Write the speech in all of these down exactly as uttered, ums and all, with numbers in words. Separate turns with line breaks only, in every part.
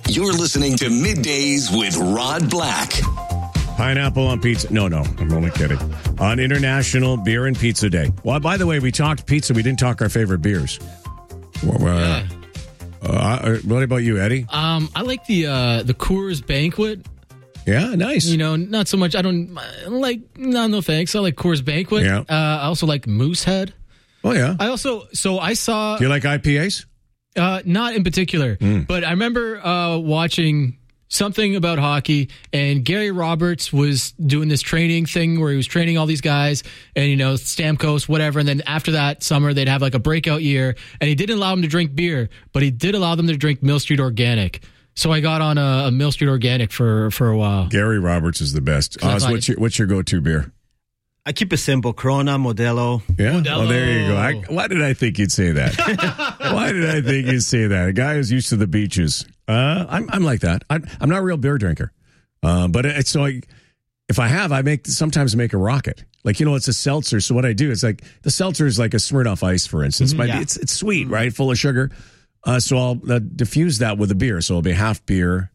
You're listening to Middays with Rod Black.
Pineapple on pizza. No, no, I'm only kidding. On International Beer and Pizza Day. Well, by the way, we talked pizza. We didn't talk our favorite beers. Well, uh,
Yeah.
uh, what about you, Eddie?
Um, I like the uh, the Coors Banquet.
Yeah, nice.
You know, not so much. I don't I don't like. No, no thanks. I like Coors Banquet.
Yeah.
Uh, I also like Moosehead.
Oh, yeah.
I also so I saw.
Do you like I P As?
Uh, not in particular,
Mm.
but I remember uh, watching something about hockey, and Gary Roberts was doing this training thing where he was training all these guys, and you know Stamkos, whatever. And then after that summer, they'd have like a breakout year, and he didn't allow them to drink beer, but he did allow them to drink Mill Street Organic. So I got on a, a Mill Street Organic for for a while.
Gary Roberts is the best.
I
Oz,
thought-
what's your what's your go-to beer?
I keep it simple. Corona, Modelo.
Yeah.
Modelo.
Oh, there you go. I, why did I think you'd say that? Why did I think you'd say that? A guy who's used to the beaches. Uh, I'm I'm like that. I'm I'm not a real beer drinker, uh, but it's so I, if I have, I make sometimes make a rocket. Like you know, it's a seltzer. So what I do is like the seltzer is like a Smirnoff Ice, for instance. Might be,
yeah.
it's it's sweet, right? Full of sugar. Uh, so I'll uh, diffuse that with a beer. So it'll be half beer,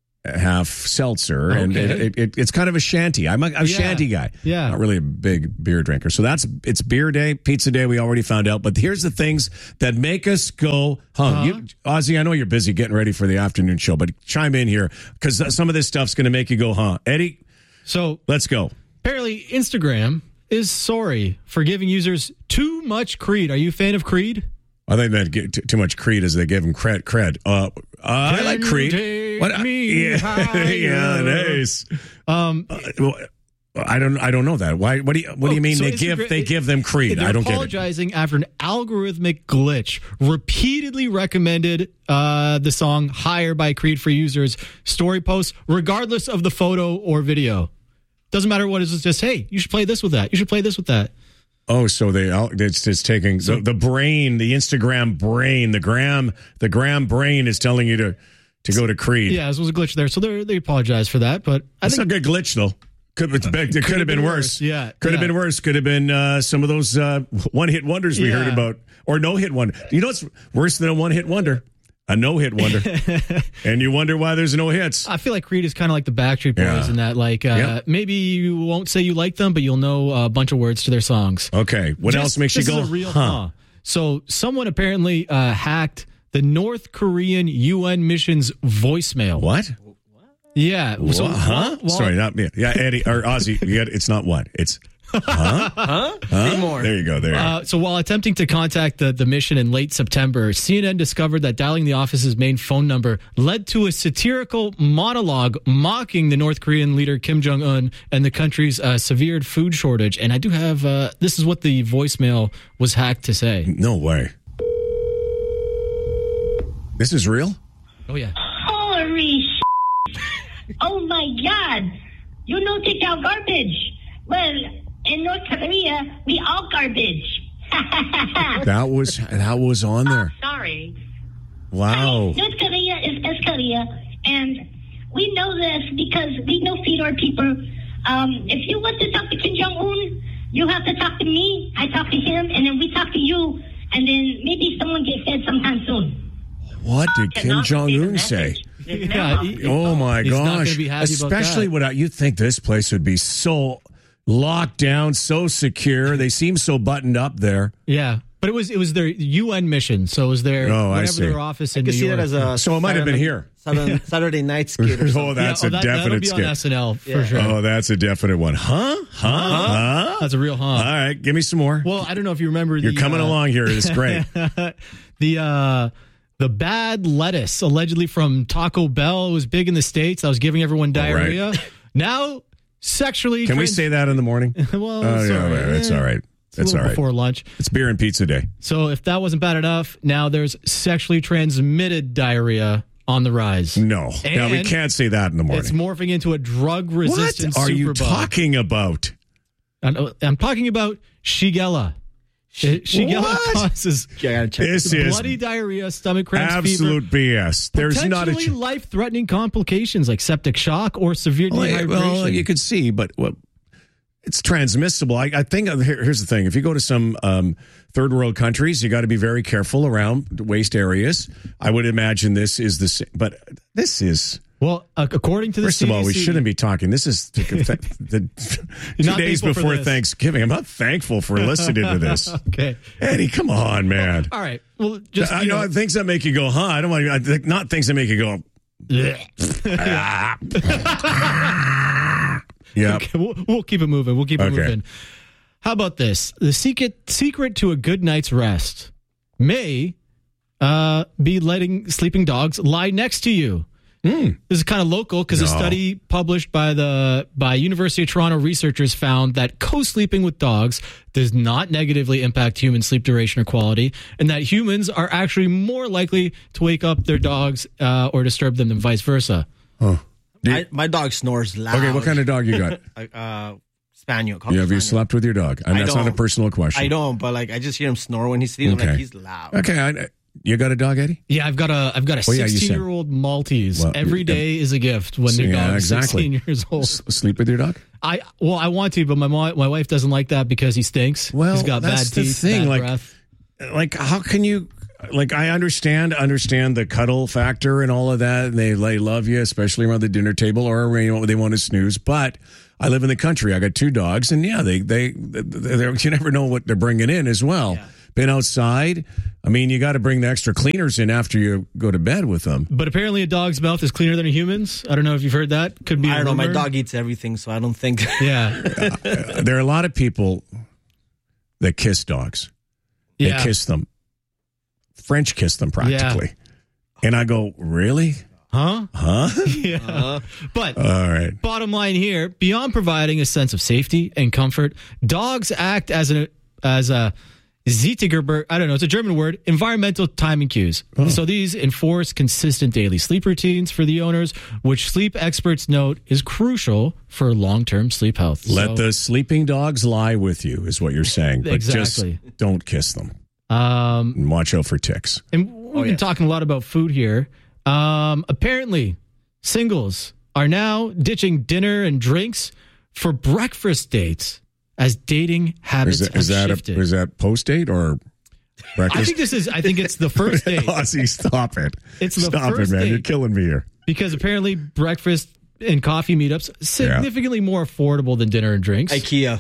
half seltzer, and
Okay.
it, it, it, it's kind of a shanty. I'm a, a
Yeah.
shanty guy.
Yeah.
Not really a big beer drinker. So that's it's beer day, pizza day. We already found out. But here's the things that make us go, huh?
Huh?
You, Ozzy, I know you're busy getting ready for the afternoon show, but chime in here because some of this stuff's going to make you go, huh? Eddie,
So
let's go.
apparently, Instagram is sorry for giving users too much Creed. Are you a fan of Creed?
I think that get too, too much Creed as they give him cred. cred. Uh, I
Can
like
you
Creed.
take
What?
me
yeah,
higher?
yeah, nice.
Um,
Uh, well, I don't. I don't know that. Why? What do you? What do you
Oh,
mean
so
they
Instagram-
give? They give them Creed.
They're
I don't get it.
apologizing after an algorithmic glitch repeatedly recommended uh, the song "Higher" by Creed for users' story posts, regardless of the photo or video. Doesn't matter what it is. It's just, hey, you should play this with that. You should play this with that.
Oh, so they it's, it's taking the, the brain, the Instagram brain, the gram, the gram brain is telling you to to go to Creed.
Yeah, this was a glitch there, so they they apologize for that. But I
That's
think
a good glitch though. Could it could, could have been worse.
Yeah,
could have
yeah.
been worse. Could have been uh, some of those uh, one hit wonders we
Yeah.
heard about, or no hit wonder. You know what's worse than a one hit wonder? A no hit wonder, and you wonder why there's no hits.
I feel like Creed is kind of like the Backstreet Boys
Yeah.
in that, like, uh,
Yeah.
maybe you won't say you like them, but you'll know a bunch of words to their songs.
Okay, what
This-
else makes you
this
go?
Is a real
huh?
huh. So someone apparently uh, hacked the North Korean U N mission's voicemail.
What?
Yeah. So,
What? Huh?
while-
Sorry, not me. Yeah, Eddie or Ozzy. You got, it's not what. It's huh?
Huh?
Huh?
Say more.
There you go. There. You
Uh, so while attempting to contact the, the mission in late September, C N N discovered that dialing the office's main phone number led to a satirical monologue mocking the North Korean leader Kim Jong-un and the country's uh, severe food shortage. And I do have, uh, this is what the voicemail was hacked to say.
No way. This is real?
Oh, yeah.
Holy sh**. Oh my God. You know take out garbage. Well, in North Korea, we all garbage.
That was that was on there.
Sorry.
Wow.
North Korea is East Korea, and we know this because we know Fedor people. Um, if you want to talk to Kim Jong-un, you have to talk to me. I talk to him, and then we talk to you, and then maybe someone get fed sometime soon.
What did Kim
Cannot
Jong
see the
Un say?
message. This
Yeah,
memo.
he-
Oh my
He's not gonna
gosh!
be happy about
Especially
that.
without you'd think this place would be so locked down, so secure. They seem so buttoned up there.
Yeah. But it was it was their U N mission, so it was their
Oh, I
whatever
see.
their office in
I can
New
see
York.
that as a
So it might have been here.
Saturday, Saturday night skit or something.
Oh, that's
yeah,
a
oh, that, that'll
definite
be on
skit.
S N L for
Yeah.
sure.
Oh, that's a definite one. Huh? Huh? Huh?
That's a real huh.
All right, give me some more.
Well, I don't know if you remember.
You're
the,
coming
uh,
along here. It's great.
the uh, the bad lettuce allegedly from Taco Bell was big in the States. I was giving everyone
All right.
diarrhea. Now, sexually.
Can we
trans-
say that in the morning?
Well,
Oh,
it's
yeah,
all right.
it's all right.
It's a
It's
little
all right.
before lunch.
It's beer and pizza day.
So if that wasn't bad enough, now there's sexually transmitted diarrhea on the rise.
No. Now, we
And
can't say that in the morning.
It's morphing into a drug
What
resistant
are you
superbug.
talking about?
I'm, I'm talking about Shigella. Shigella
What?
causes
Yeah, I gotta check.
This is
bloody diarrhea, stomach cramps,
absolute
fever,
B S. There's not a
potentially
ch-
life-threaling complications like septic shock or severe
well,
dehydration.
well, you could see, but well, it's transmissible. I, I think here, here's the thing: if you go to some um, third world countries, you got to be very careful around waste areas. I would imagine this is the same, but This is...
Well, uh, according to the
First
C D C,
of all, we shouldn't be talking. This is the, the, two
not
days
thankful for
before
this.
Thanksgiving. I'm not thankful for listening to this.
Okay.
Eddie, come on, man.
All right. Well, just
I
you
know,
know,
things that make you go, huh? I don't want I think not things that make you go,
yeah.
yeah.
Okay, we'll, we'll keep it moving. We'll keep it
Okay.
moving. How about this? The secret secret to a good night's rest may uh, be letting sleeping dogs lie next to you.
Mm.
This is kind of local because a
No.
study published by the by University of Toronto researchers found that co-sleeping with dogs does not negatively impact human sleep duration or quality, and that humans are actually more likely to wake up their dogs uh, or disturb them than vice versa.
Oh. Do you-
I, my dog snores loud.
okay, what kind of dog you got?
uh, spaniel?
Yeah, have you
Spaniel.
slept with your dog? And
I
that's not a
don't.
personal question.
I don't, but like I just hear him snore when he's sleeping. I'm
Okay.
like, he's loud.
Okay, I, you got a dog, Eddie?
Yeah, I've got a I've got a
Oh, yeah, you said.
sixteen year old Maltese.
Well,
Every
you-
day is a gift when your
Yeah,
dog's
exactly.
sixteen years old.
S- sleep with your dog?
I well, I want to, but my mo- my wife doesn't like that because he stinks.
Well,
he's got
that's
bad
the
teeth,
thing,
bad
like-
breath.
Like, how can you? Like, I understand, understand the cuddle factor and all of that. And they, they love you, especially around the dinner table, or you know, they want to snooze. But I live in the country. I got two dogs, and yeah, they they, they you never know what they're bringing in as well.
Yeah.
Been outside. I mean, you got to bring the extra cleaners in after you go to bed with them.
But apparently, a dog's mouth is cleaner than a human's. I don't know if you've heard that. Could be.
I
a
don't know. My
rumor.
dog eats everything, so I don't think.
Yeah,
There are a lot of people that kiss dogs. They
yeah.
kiss them, French kiss them practically. And I go, really?
Huh?
Huh?
Yeah. But
All right.
bottom line here, beyond providing a sense of safety and comfort, dogs act as a as a Zittigerberg, I don't know, it's a German word, environmental timing cues.
Oh.
So these enforce consistent daily sleep routines for the owners, which sleep experts note is crucial for long-term sleep health.
Let
So,
the sleeping dogs lie with you, is what you're saying. But
Exactly.
just don't kiss them.
um
And watch out for ticks.
and we've been talking a lot about food here. Um apparently singles are now ditching dinner and drinks for breakfast dates as dating habits
Is that, is
have
that,
shifted.
a, is that post date or
I
breakfast?
think this is I think it's the first date.
Ozzy, stop it.
It's the
stop
first
it, man.
date.
You're killing me here.
Because apparently breakfast and coffee meetups significantly more affordable than dinner and drinks.
IKEA.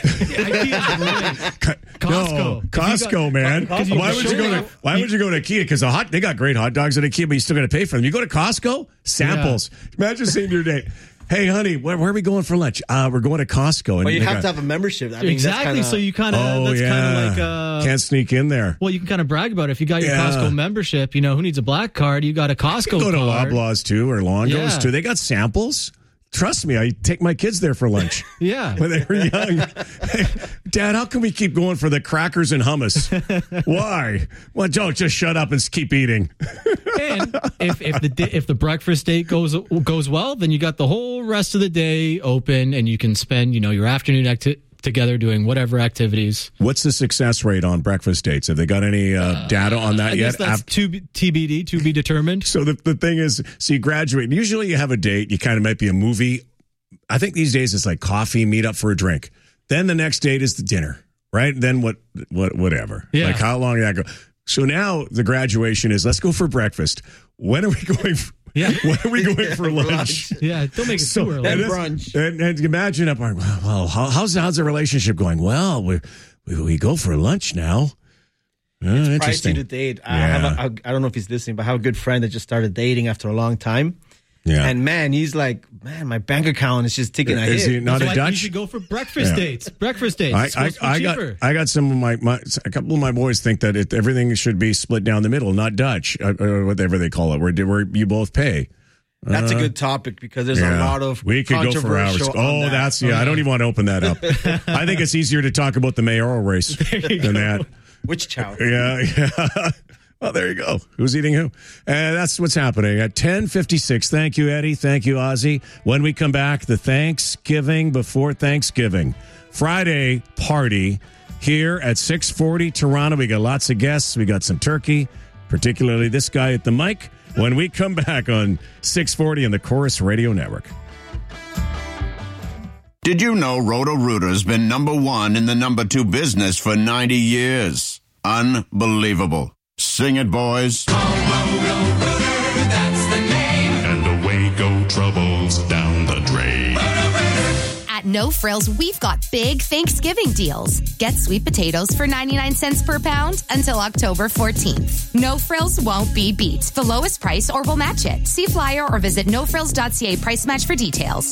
IKEA's great. Costco.
No, Costco, man.
Cause you
Why
got-
would you go to Why would you go to IKEA? Because the hot they got great hot dogs at IKEA, but you still got to pay for them. You go to Costco, samples. Imagine saying to your date, "Hey, honey, where, where are we going for lunch? Uh, we're going to Costco." And
But you
they
have
got-
to have a membership. I mean,
Exactly.
That's kinda,
So you kind of
Oh
that's
yeah,
kind of like uh
can't sneak in there.
well, you can kind of brag about it. If you got your
Yeah.
Costco membership, you know, who needs a black card? You got a Costco
Go to
card.
Loblaws too, or Longo's
Yeah.
too. They got samples. Trust me, I take my kids there for lunch
Yeah.
when they were young. Hey, Dad, how can we keep going for the crackers and hummus? Why? Well, don't just shut up and keep eating.
And if if the di- if the breakfast date goes goes well, then you got the whole rest of the day open, and you can spend you know your afternoon acti- together doing whatever activities.
What's the success rate on breakfast dates? Have they got any uh, data on that
I guess
yet?
that's
Ap-
to be, T B D, to be determined.
So the, the thing is, so you graduate. And usually you have a date. You kind of might be a movie. I think these days it's like coffee, meet up for a drink. Then the next date is the dinner, right? Then what? What? Whatever.
Yeah.
Like how long did that go? So now the graduation is let's go for breakfast. When are we going? For,
Yeah.
When are we going for lunch?
Yeah, don't make it
So-
too early.
and
Then
it's-
brunch.
And, and imagine up, well, how, how's how's the relationship going? Well, we we, we go for lunch now. Uh,
Pricey
interesting.
to date. I,
Yeah.
have a, I, I don't know if he's listening, but I have a good friend that just started dating after a long time.
Yeah.
And man, he's like, man, my bank account is just taking a
Is
hit.
he not
That's
a
why you
Dutch?
should go for breakfast
Yeah.
dates. Breakfast dates.
I,
It's
I,
supposed to be
I got
cheaper.
I got some of my, my a couple of my boys think that it, everything should be split down the middle, not Dutch, uh, or whatever they call it, where where you both pay.
That's a good topic because there's
Yeah.
a lot of
we could go for hours.
controversial
Oh,
on that.
that's yeah. I don't even want to open that up. I think it's easier to talk about the mayoral race than that.
Which chow?
Yeah, yeah. Well, there you go. Who's eating who? And that's what's happening at ten fifty-six. Thank you, Eddie. Thank you, Ozzy. When we come back, the Thanksgiving before Thanksgiving Friday party here at six forty Toronto. We got lots of guests. We got some turkey, particularly this guy at the mic. When we come back on six forty on the Chorus Radio Network.
Did you know Roto-Rooter's been number one in the number two business for ninety years? Unbelievable. Sing it, boys.
And
No Frills, we've got big Thanksgiving deals. Get sweet potatoes for ninety-nine cents per pound until October fourteenth. No Frills won't be beat. The lowest price or we'll match it. See flyer or visit no frills dot c a price match for details.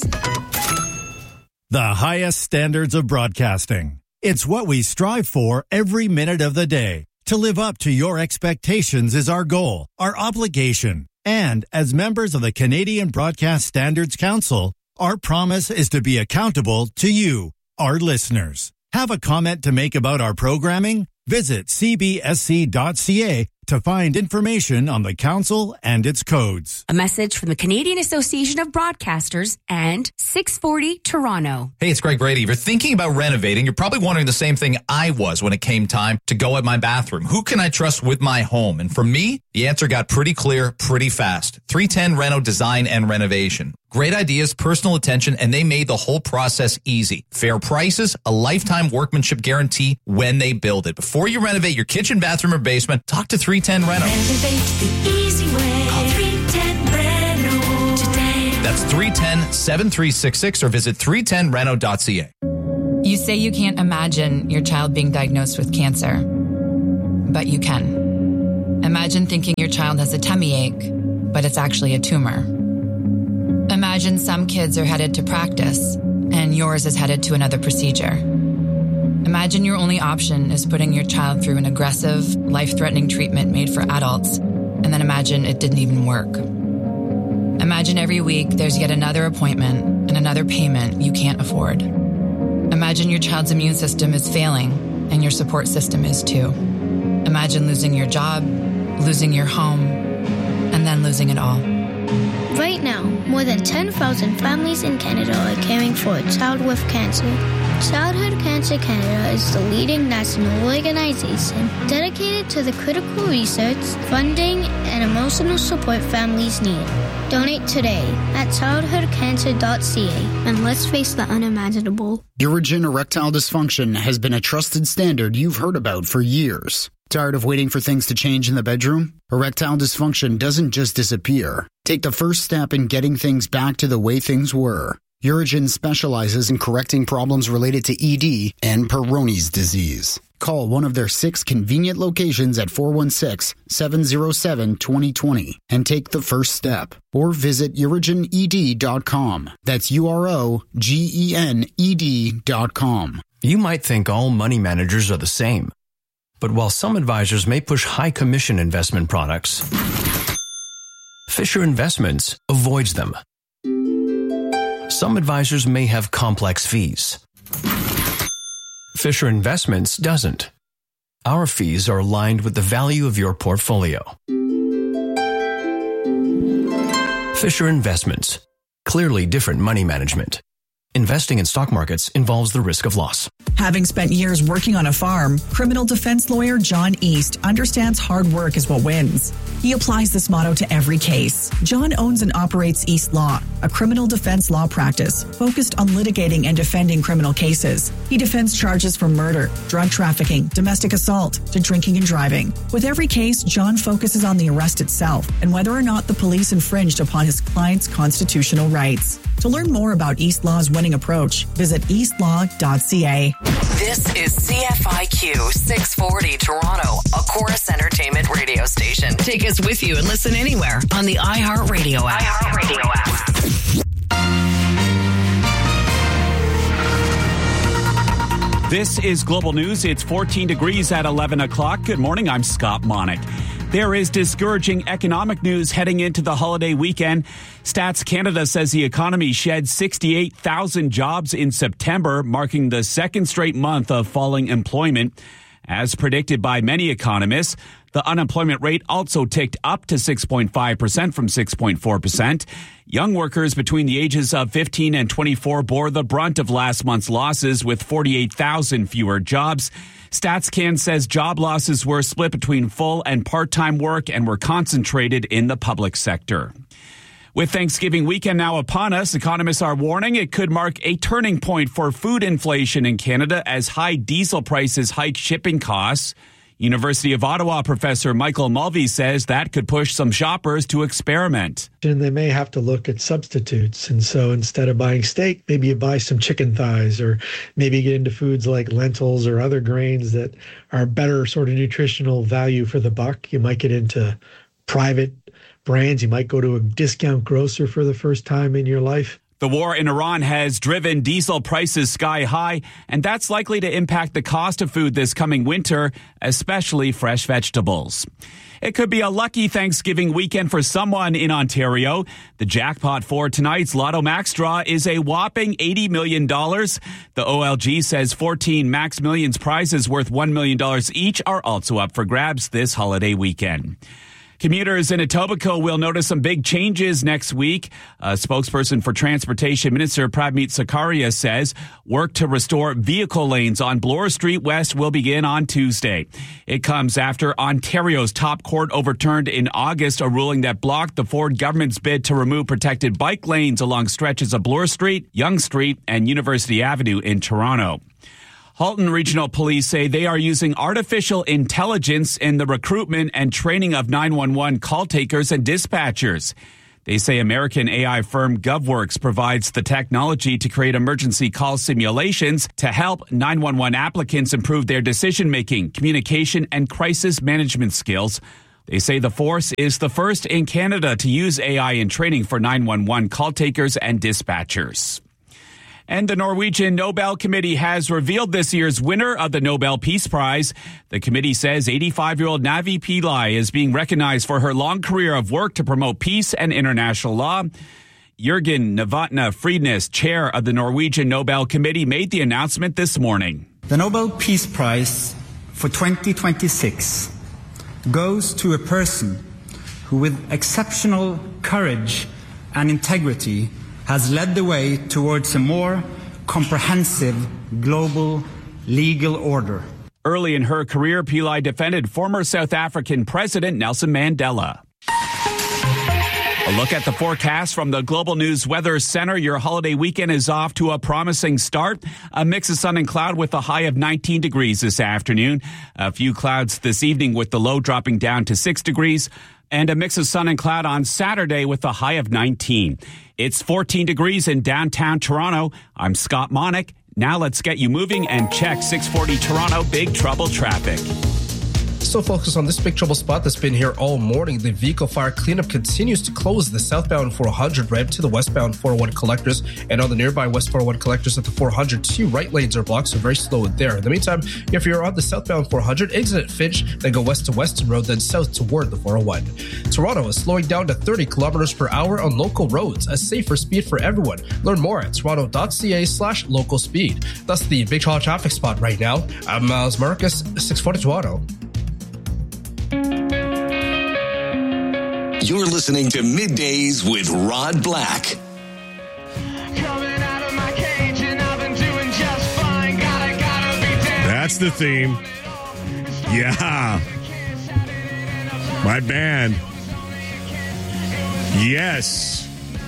The highest standards of broadcasting. It's what we strive for every minute of the day. To live up to your expectations is our goal, our obligation. And as members of the Canadian Broadcast Standards Council, our promise is to be accountable to you, our listeners. Have a comment to make about our programming? Visit c b s c dot c a to find information on the council and its codes.
A message from the Canadian Association of Broadcasters and six forty Toronto.
Hey, it's Greg Brady. If you're thinking about renovating, you're probably wondering the same thing I was when it came time to go at my bathroom. Who can I trust with my home? And for me, the answer got pretty clear pretty fast. three ten Reno Design and Renovation. Great ideas, personal attention, and they made the whole process easy. Fair prices, a lifetime workmanship guarantee when they build it. Before you renovate your kitchen, bathroom, or basement, talk to three ten Reno.
Renovate the easy way. Call three ten Reno today.
That's three one zero, seven three six six or visit three ten reno dot c a.
You say you can't imagine your child being diagnosed with cancer, but you can. Imagine thinking your child has a tummy ache, but it's actually a tumor. Imagine some kids are headed to practice, and yours is headed to another procedure. Imagine your only option is putting your child through an aggressive, life-threatening treatment made for adults, and then imagine it didn't even work. Imagine every week there's yet another appointment and another payment you can't afford. Imagine your child's immune system is failing, and your support system is too. Imagine losing your job, losing your home, and then losing it all.
Right now, more than ten thousand families in Canada are caring for a child with cancer. Childhood Cancer Canada is the leading national organization dedicated to the critical research, funding, and emotional support families need. Donate today at childhood cancer dot c a and let's face the unimaginable.
Urigen erectile dysfunction has been a trusted standard you've heard about for years. Tired of waiting for things to change in the bedroom? Erectile dysfunction doesn't just disappear. Take the first step in getting things back to the way things were. Urigen specializes in correcting problems related to E D and Peyronie's disease. Call one of their six convenient locations at four one six, seven zero seven, two zero two zero and take the first step. Or visit urigen e d dot com. That's U R O G E N E D dot com.
You might think all money managers are the same. But while some advisors may push high commission investment products, Fisher Investments avoids them. Some advisors may have complex fees. Fisher Investments doesn't. Our fees are aligned with the value of your portfolio. Fisher Investments. Clearly different money management. Investing in stock markets involves the risk of loss.
Having spent years working on a farm, criminal defense lawyer John East understands hard work is what wins. He applies this motto to every case. John owns and operates East Law, a criminal defense law practice focused on litigating and defending criminal cases. He defends charges from murder, drug trafficking, domestic assault, to drinking and driving. With every case, John focuses on the arrest itself and whether or not the police infringed upon his client's constitutional rights. To learn more about East Law's winning approach, visit east law dot c a.
This is C F I Q six forty Toronto, a Chorus Entertainment radio station. Take us with you and listen anywhere on the iHeartRadio app. iHeartRadio
app. This is Global News. It's fourteen degrees at eleven o'clock. Good morning. I'm Scott Monick. There is discouraging economic news heading into the holiday weekend. Stats Canada says the economy shed sixty-eight thousand jobs in September, marking the second straight month of falling employment. As predicted by many economists, the unemployment rate also ticked up to six point five percent from six point four percent. Young workers between the ages of fifteen and twenty-four bore the brunt of last month's losses with forty-eight thousand fewer jobs. StatsCan says job losses were split between full and part-time work and were concentrated in the public sector. With Thanksgiving weekend now upon us, economists are warning it could mark a turning point for food inflation in Canada as high diesel prices hike shipping costs. University of Ottawa professor Michael Mulvey says that could push some shoppers to experiment.
And they may have to look at substitutes. And so instead of buying steak, maybe you buy some chicken thighs, or maybe get into foods like lentils or other grains that are better sort of nutritional value for the buck. You might get into private brands. You might go to a discount grocer for the first time in your life.
The war in Iran has driven diesel prices sky high, and that's likely to impact the cost of food this coming winter, especially fresh vegetables. It could be a lucky Thanksgiving weekend for someone in Ontario. The jackpot for tonight's Lotto Max draw is a whopping eighty million dollars. The O L G says fourteen Max Millions prizes worth one million dollars each are also up for grabs this holiday weekend. Commuters in Etobicoke will notice some big changes next week. A spokesperson for Transportation Minister Pramit Sakaria says work to restore vehicle lanes on Bloor Street West will begin on Tuesday. It comes after Ontario's top court overturned in August a ruling that blocked the Ford government's bid to remove protected bike lanes along stretches of Bloor Street, Yonge Street, and University Avenue in Toronto. Halton Regional Police say they are using artificial intelligence in the recruitment and training of nine one one call takers and dispatchers. They say American A I firm GovWorks provides the technology to create emergency call simulations to help nine one one applicants improve their decision-making, communication, and crisis management skills. They say the force is the first in Canada to use A I in training for nine one one call takers and dispatchers. And the Norwegian Nobel Committee has revealed this year's winner of the Nobel Peace Prize. The committee says eighty-five-year-old Navi Pillai is being recognized for her long career of work to promote peace and international law. Jørgen Novotny Friednes, chair of the Norwegian Nobel Committee, made the announcement this morning.
The Nobel Peace Prize for twenty twenty-six goes to a person who, with exceptional courage and integrity, has led the way towards a more comprehensive global legal order.
Early in her career, Pillai defended former South African President Nelson Mandela. A look at the forecast from the Global News Weather Center. Your holiday weekend is off to a promising start. A mix of sun and cloud with a high of nineteen degrees this afternoon. A few clouds this evening with the low dropping down to six degrees. And a mix of sun and cloud on Saturday with a high of nineteen. It's fourteen degrees in downtown Toronto. I'm Scott Monick. Now let's get you moving and check six forty Toronto Big Trouble traffic.
Still focused on this big trouble spot that's been here all morning. The vehicle fire cleanup continues to close the southbound four hundred ramp to the westbound four oh one collectors, and on the nearby west four oh one collectors at the four hundred, two right lanes are blocked, so very slow there. In the meantime, if you're on the southbound four hundred, exit at Finch, then go west to Weston Road, then south toward the four oh one. Toronto is slowing down to thirty kilometers per hour on local roads, a safer speed for everyone. Learn more at toronto.ca slash local speed. That's the big trouble traffic spot right now. I'm Miles Marcus, six forty Toronto.
You're listening to Middays with Rod Black.
That's the theme. Yeah. My band. Yes.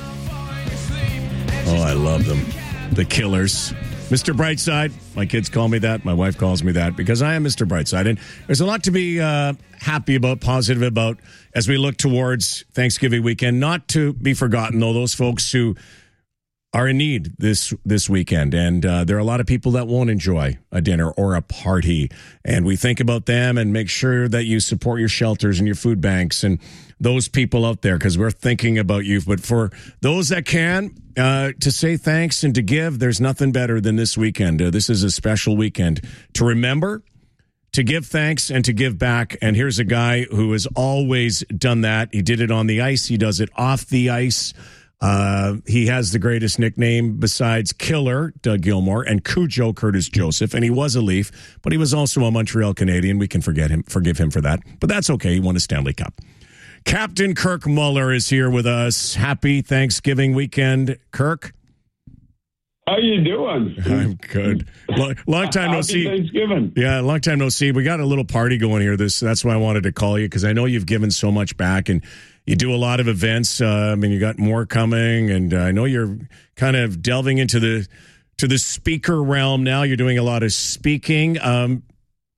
Oh, I love them. The Killers. Mister Brightside. My kids call me that. My wife calls me that because I am Mister Brightside. And there's a lot to be uh, happy about, positive about as we look towards Thanksgiving weekend. Not to be forgotten, though, those folks who are in need this this weekend. And uh, there are a lot of people that won't enjoy a dinner or a party. And we think about them and make sure that you support your shelters and your food banks and those people out there because we're thinking about you. But for those that can, uh, to say thanks and to give, there's nothing better than this weekend. Uh, this is a special weekend to remember, to give thanks, and to give back. And here's a guy who has always done that. He did it on the ice. He does it off the ice. Uh, he has the greatest nickname besides Killer, Doug Gilmour, and Cujo, Curtis Joseph. And he was a Leaf, but he was also a Montreal Canadian. We can forget him, forgive him for that. But that's okay. He won a Stanley Cup. Captain Kirk Muller is here with us. Happy Thanksgiving weekend, Kirk.
How you doing?
I'm good. Long, long time no
Happy
see.
Thanksgiving.
Yeah, long time no see. We got a little party going here. This that's why I wanted to call you because I know you've given so much back and you do a lot of events. Uh, I mean, you got more coming, and uh, I know you're kind of delving into the to the speaker realm now. You're doing a lot of speaking. Um,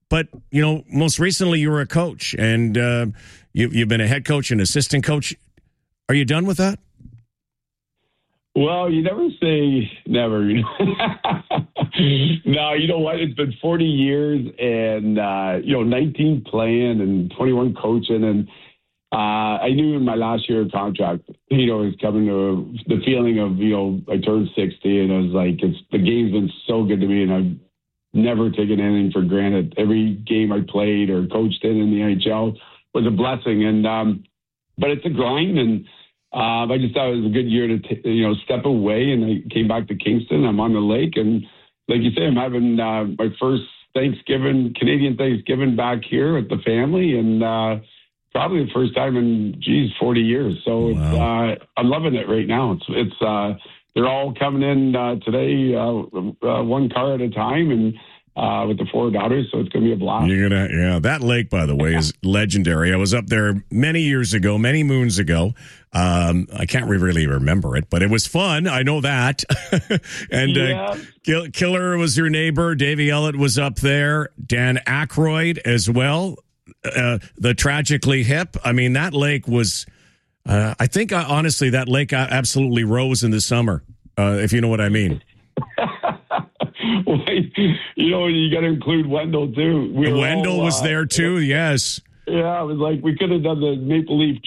but, you know, most recently you were a coach, and uh, you, you've been a head coach and assistant coach. Are you done with that?
Well, you never say never. You know? No, you know what? It's been forty years and, uh, you know, nineteen playing and twenty-one coaching. And uh, I knew in my last year of contract, you know, it was coming to the feeling of, you know, I turned sixty and I was like, it's the game's been so good to me and I've never taken anything for granted. Every game I played or coached in in the N H L was a blessing. And, um, but it's a grind, and uh, I just thought it was a good year to, t- you know, step away. And I came back to Kingston. I'm on the lake, and like you say, I'm having uh, my first Thanksgiving, Canadian Thanksgiving back here with the family, and uh, probably the first time in, geez, forty years. So it's, uh, I'm loving it right now. It's, it's uh, they're all coming in uh, today, uh, uh, one car at a time, and uh, with the four daughters, so it's going to be a blast.
You're gonna, yeah. That lake, by the way, is legendary. I was up there many years ago, many moons ago. Um, I can't really remember it, but it was fun. I know that. And
yeah.
uh, Kill- Killer was your neighbor. Davey Ellett was up there. Dan Aykroyd as well. Uh, the Tragically Hip. I mean, that lake was. Uh, I think, uh, honestly, that lake absolutely rose in the summer. Uh, if you know what I mean.
Well, you know, you got to include Wendell too. We
Wendell
all,
was
uh,
there too. Yes.
Yeah, it was like we could have done the Maple Leaf